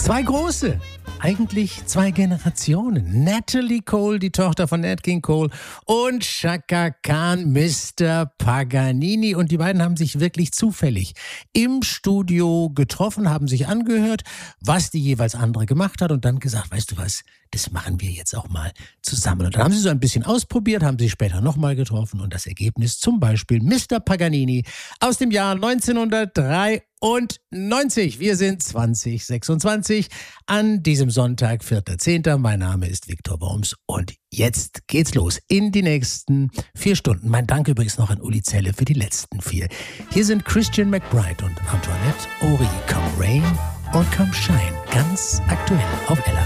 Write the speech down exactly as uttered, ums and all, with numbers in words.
Zwei große, eigentlich zwei Generationen. Natalie Cole, die Tochter von Nat King Cole, und Chaka Khan, Mister Paganini. Und die beiden haben sich wirklich zufällig im Studio getroffen, haben sich angehört, was die jeweils andere gemacht hat und dann gesagt, weißt du was, das machen wir jetzt auch mal zusammen. Und dann haben sie so ein bisschen ausprobiert, haben sich später nochmal getroffen und das Ergebnis zum Beispiel Mister Paganini aus dem Jahr neunzehnhundertdreiundneunzig. Wir sind zwanzig sechsundzwanzig an diesem Sonntag, vierter zehnter Mein Name ist Viktor Worms und jetzt geht's los in die nächsten vier Stunden. Mein Dank übrigens noch an Uli Zelle für die letzten vier. Hier sind Christian McBride und Antoinette Ori, Come Rain or Come Shine, ganz aktuell auf Ella.